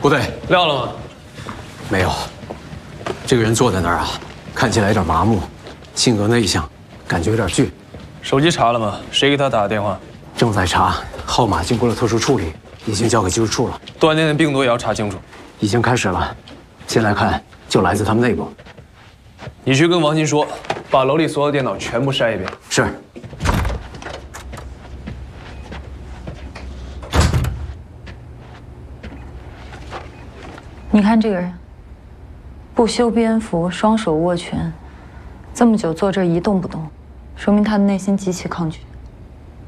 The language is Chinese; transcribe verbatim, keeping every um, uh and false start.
不对， 撂了吗？ 没有。这个人坐在那儿啊，看起来有点麻木，性格内向，感觉有点倔。 手机查了吗？谁给他打的电话？ 正在查，号码经过了特殊处理，已经交给技术处了。 断电的病毒也要查清楚。 已经开始了。先来看，就来自他们内部。 你去跟王鑫说，把楼里所有电脑全部筛一遍。 是。 你看这个人，不修边幅，双手握拳，这么久坐这儿一动不动，说明他的内心极其抗拒。